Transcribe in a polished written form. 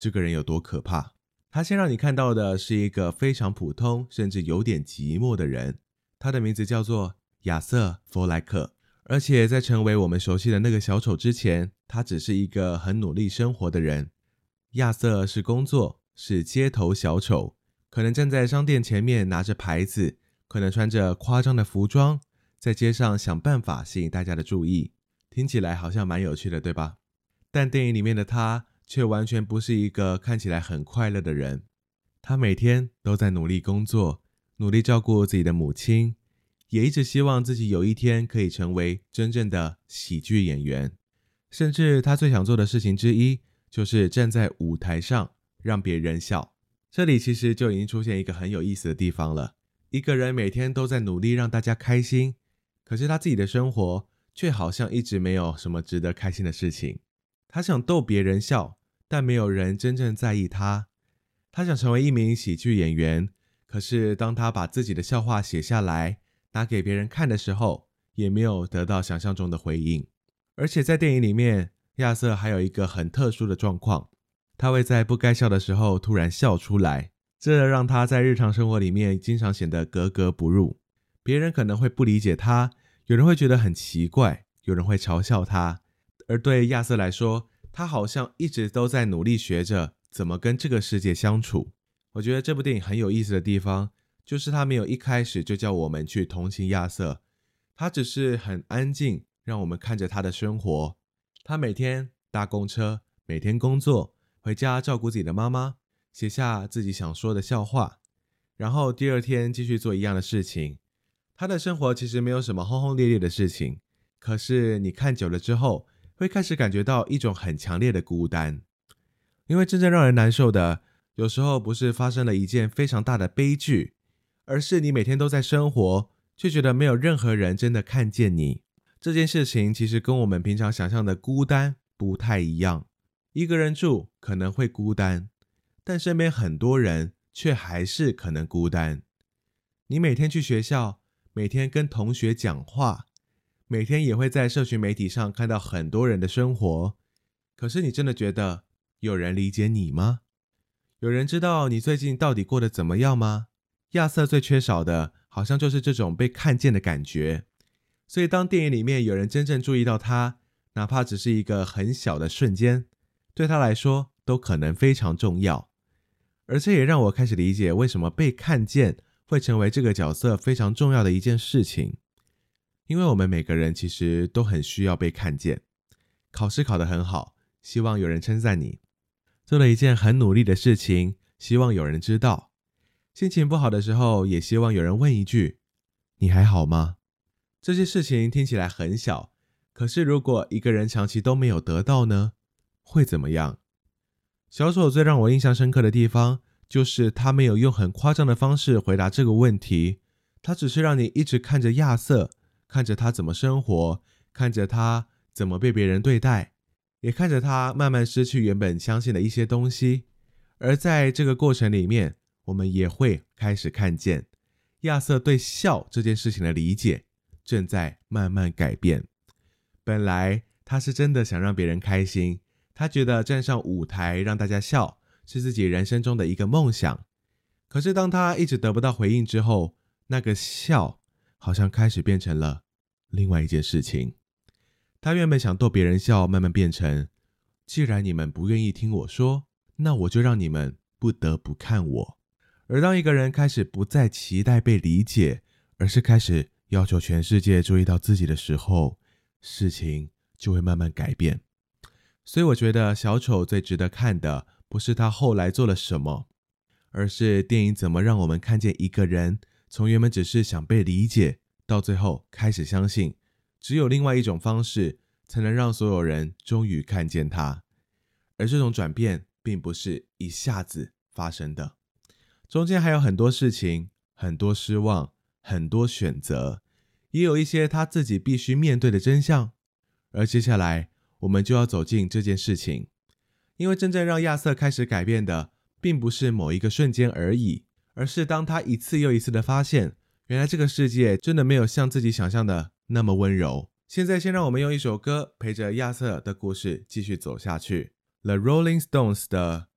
这个人有多可怕。他先让你看到的是一个非常普通甚至有点寂寞的人，他的名字叫做亚瑟·弗莱克。而且在成为我们熟悉的那个小丑之前，他只是一个很努力生活的人。亚瑟是工作，是街头小丑，可能站在商店前面拿着牌子，可能穿着夸张的服装，在街上想办法吸引大家的注意。听起来好像蛮有趣的，对吧？但电影里面的他却完全不是一个看起来很快乐的人。他每天都在努力工作，努力照顾自己的母亲，也一直希望自己有一天可以成为真正的喜剧演员。甚至他最想做的事情之一，就是站在舞台上让别人笑。这里其实就已经出现一个很有意思的地方了。一个人每天都在努力让大家开心，可是他自己的生活却好像一直没有什么值得开心的事情。他想逗别人笑，但没有人真正在意他。他想成为一名喜剧演员，可是当他把自己的笑话写下来，拿给别人看的时候，也没有得到想象中的回应。而且在电影里面，亚瑟还有一个很特殊的状况，他会在不该笑的时候突然笑出来，这让他在日常生活里面经常显得格格不入。别人可能会不理解他，有人会觉得很奇怪，有人会嘲笑他。而对亚瑟来说，他好像一直都在努力学着怎么跟这个世界相处。我觉得这部电影很有意思的地方，就是他没有一开始就叫我们去同情亚瑟，他只是很安静，让我们看着他的生活。他每天搭公车，每天工作，回家照顾自己的妈妈，写下自己想说的笑话，然后第二天继续做一样的事情。他的生活其实没有什么轰轰烈烈的事情，可是你看久了之后，会开始感觉到一种很强烈的孤单。因为真正让人难受的，有时候不是发生了一件非常大的悲剧，而是你每天都在生活，却觉得没有任何人真的看见你。这件事情其实跟我们平常想象的孤单不太一样。一个人住可能会孤单，但身边很多人却还是可能孤单。你每天去学校，每天跟同学讲话，每天也会在社群媒体上看到很多人的生活，可是你真的觉得有人理解你吗？有人知道你最近到底过得怎么样吗？亚瑟最缺少的好像就是这种被看见的感觉。所以当电影里面有人真正注意到他，哪怕只是一个很小的瞬间，对他来说都可能非常重要。而这也让我开始理解为什么被看见会成为这个角色非常重要的一件事情。因为我们每个人其实都很需要被看见。考试考得很好，希望有人称赞你；做了一件很努力的事情，希望有人知道；心情不好的时候，也希望有人问一句：你还好吗？这些事情听起来很小，可是如果一个人长期都没有得到呢，会怎么样？小丑最让我印象深刻的地方，就是他没有用很夸张的方式回答这个问题，他只是让你一直看着亚瑟，看着他怎么生活，看着他怎么被别人对待，也看着他慢慢失去原本相信的一些东西。而在这个过程里面，我们也会开始看见亚瑟对笑这件事情的理解正在慢慢改变。本来他是真的想让别人开心，他觉得站上舞台让大家笑是自己人生中的一个梦想。可是当他一直得不到回应之后，那个笑好像开始变成了另外一件事情。他原本想逗别人笑，慢慢变成既然你们不愿意听我说，那我就让你们不得不看我。而当一个人开始不再期待被理解，而是开始要求全世界注意到自己的时候，事情就会慢慢改变。所以我觉得小丑最值得看的不是他后来做了什么，而是电影怎么让我们看见一个人从原本只是想被理解，到最后开始相信只有另外一种方式才能让所有人终于看见他。而这种转变并不是一下子发生的，中间还有很多事情，很多失望，很多选择，也有一些他自己必须面对的真相。而接下来我们就要走进这件事情，因为真正让亚瑟开始改变的并不是某一个瞬间而已，而是当他一次又一次的发现，原来这个世界真的没有像自己想象的那么温柔。现在先让我们用一首歌陪着亚瑟的故事继续走下去， The Rolling Stones 的